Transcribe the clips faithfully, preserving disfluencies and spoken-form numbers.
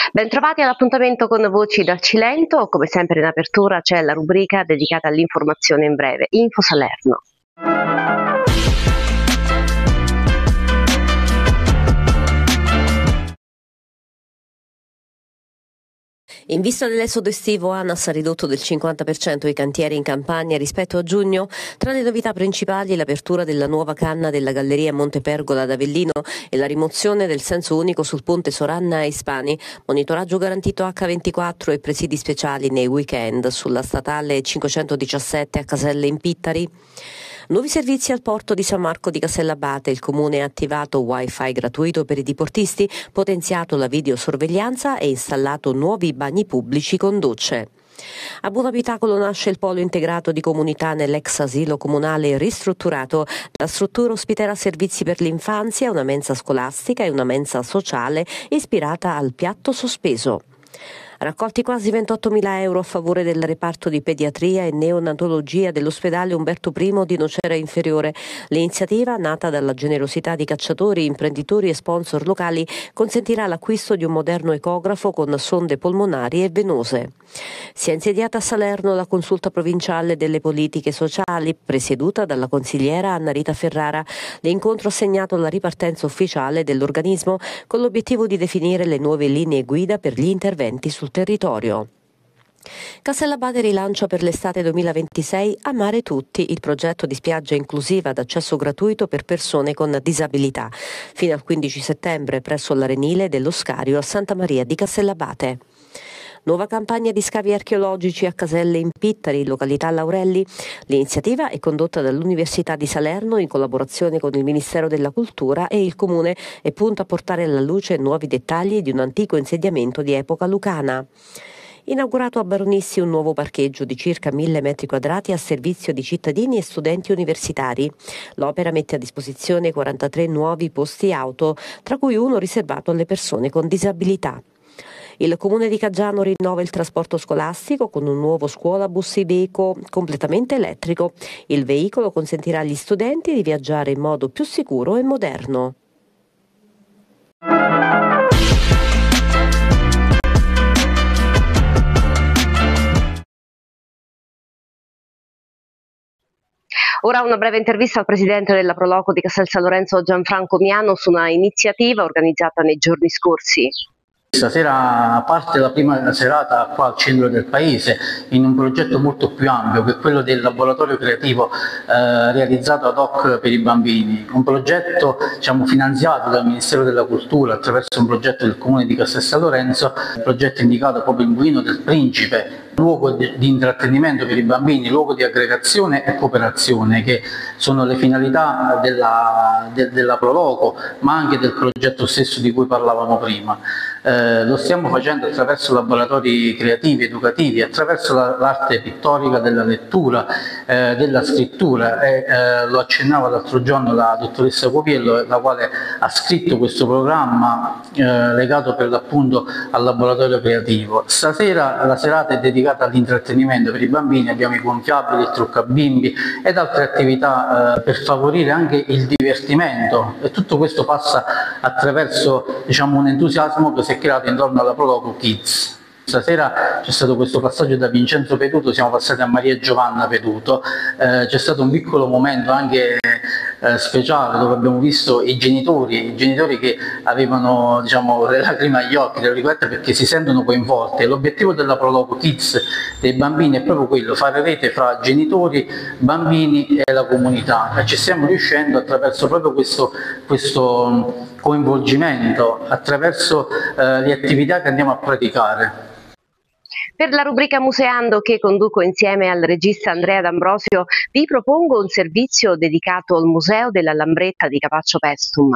Bentrovati all'appuntamento con Voci dal Cilento. Come sempre in apertura c'è la rubrica dedicata all'informazione in breve, Info Salerno. In vista dell'esodo estivo, ANAS ha ridotto del cinquanta per cento i cantieri in Campania rispetto a giugno. Tra le novità principali l'apertura della nuova canna della galleria Montepergola ad Avellino e la rimozione del senso unico sul ponte Soranna e Ispani, monitoraggio garantito acca ventiquattro e presidi speciali nei weekend sulla statale cinquecentodiciassette a Caselle in Pittari. Nuovi servizi al porto di San Marco di Castellabate. Il comune ha attivato wifi gratuito per i diportisti, potenziato la videosorveglianza e installato nuovi bagni pubblici con docce. A Buonabitacolo nasce il polo integrato di comunità nell'ex asilo comunale ristrutturato. La struttura ospiterà servizi per l'infanzia, una mensa scolastica e una mensa sociale ispirata al piatto sospeso. Raccolti quasi ventottomila euro a favore del reparto di pediatria e neonatologia dell'ospedale Umberto I di Nocera Inferiore. L'iniziativa, nata dalla generosità di cacciatori, imprenditori e sponsor locali, consentirà l'acquisto di un moderno ecografo con sonde polmonari e venose. Si è insediata a Salerno la consulta provinciale delle politiche sociali, presieduta dalla consigliera Anna Rita Ferrara. L'incontro ha segnato la ripartenza ufficiale dell'organismo con l'obiettivo di definire le nuove linee guida per gli interventi sul territorio. Castellabate rilancia per l'estate duemilaventisei Amare Tutti, il progetto di spiaggia inclusiva ad accesso gratuito per persone con disabilità, fino al quindici settembre presso l'Arenile dello Scario a Santa Maria di Castellabate. Nuova campagna di scavi archeologici a Caselle in Pittari, località Laurelli. L'iniziativa è condotta dall'Università di Salerno in collaborazione con il Ministero della Cultura e il Comune e punta a portare alla luce nuovi dettagli di un antico insediamento di epoca lucana. Inaugurato a Baronissi un nuovo parcheggio di circa mille metri quadrati a servizio di cittadini e studenti universitari. L'opera mette a disposizione quarantatré nuovi posti auto, tra cui uno riservato alle persone con disabilità. Il comune di Caggiano rinnova il trasporto scolastico con un nuovo scuolabus Iveco completamente elettrico. Il veicolo consentirà agli studenti di viaggiare in modo più sicuro e moderno. Ora una breve intervista al presidente della Proloco di Castel San Lorenzo Gianfranco Miano su una iniziativa organizzata nei giorni scorsi. Stasera parte la prima serata qua al centro del paese in un progetto molto più ampio che è quello del laboratorio creativo eh, realizzato ad hoc per i bambini, un progetto diciamo, finanziato dal Ministero della Cultura attraverso un progetto del Comune di Castel San Lorenzo, il progetto indicato proprio il Mulino del Principe, luogo di, di intrattenimento per i bambini, luogo di aggregazione e cooperazione che sono le finalità della, de, della Proloco ma anche del progetto stesso di cui parlavamo prima. Eh, lo stiamo facendo attraverso laboratori creativi, educativi, attraverso l'arte la, pittorica della lettura, eh, della scrittura e eh, lo accennava l'altro giorno la dottoressa Copiello, la quale ha scritto questo programma eh, legato per l'appunto al laboratorio creativo. Stasera la serata è dedicata all'intrattenimento per i bambini, abbiamo i gonfiabili, il truccabimbi ed altre attività eh, per favorire anche il divertimento e tutto questo passa attraverso diciamo, un entusiasmo che si è creato intorno alla Proloco Kids. Stasera c'è stato questo passaggio da Vincenzo Peduto, siamo passati a Maria Giovanna Peduto, eh, c'è stato un piccolo momento anche eh, speciale dove abbiamo visto i genitori, i genitori che avevano diciamo, le lacrime agli occhi, le riguarda perché si sentono coinvolti. L'obiettivo della Proloco Kids dei bambini è proprio quello, fare rete fra genitori, bambini e la comunità e ci stiamo riuscendo attraverso proprio questo, questo coinvolgimento, attraverso eh, le attività che andiamo a praticare. Per la rubrica Museando che conduco insieme al regista Andrea D'Ambrosio vi propongo un servizio dedicato al Museo della Lambretta di Capaccio Pestum.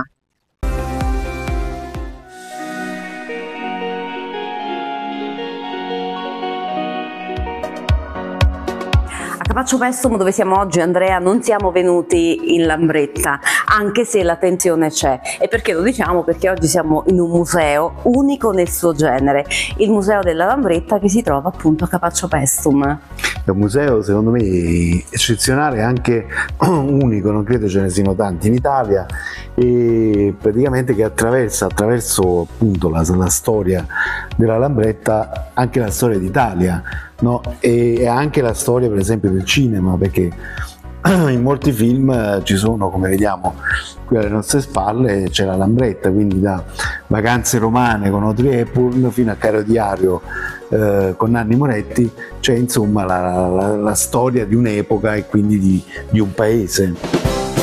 A Capaccio Paestum, dove siamo oggi, Andrea, non siamo venuti in Lambretta, anche se la tensione c'è. E perché lo diciamo? Perché oggi siamo in un museo unico nel suo genere, il Museo della Lambretta, che si trova appunto a Capaccio Paestum. È un museo secondo me eccezionale, anche unico, non credo ce ne siano tanti in Italia, e praticamente che attraversa attraverso appunto la, la storia della Lambretta anche la storia d'Italia, no? E anche la storia per esempio del cinema, perché in molti film ci sono, come vediamo qui alle nostre spalle, c'è la Lambretta, quindi da Vacanze romane con Audrey Hepburn fino a Caro Diario eh, con Nanni Moretti, c'è insomma la, la, la storia di un'epoca e quindi di, di un paese.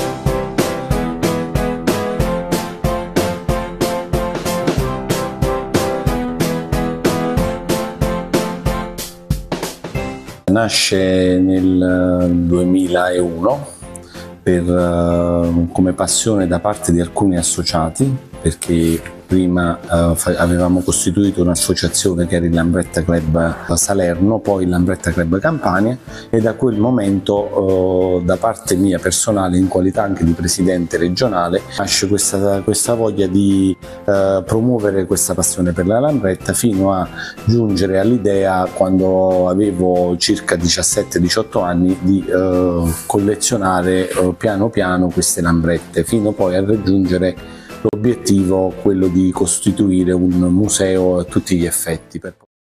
Nasce nel duemilauno per, come passione da parte di alcuni associati, perché prima uh, avevamo costituito un'associazione che era il Lambretta Club Salerno, poi il Lambretta Club Campania, e da quel momento uh, da parte mia personale, in qualità anche di presidente regionale, nasce questa, questa voglia di uh, promuovere questa passione per la Lambretta, fino a giungere all'idea, quando avevo circa diciassette diciotto anni, di uh, collezionare uh, piano piano queste Lambrette, fino poi a raggiungere l'obiettivo, quello di costituire un museo a tutti gli effetti.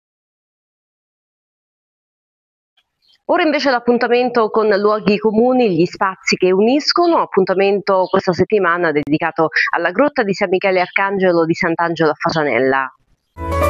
Ora invece l'appuntamento con luoghi comuni, gli spazi che uniscono, appuntamento questa settimana dedicato alla grotta di San Michele Arcangelo di Sant'Angelo a Fagianella.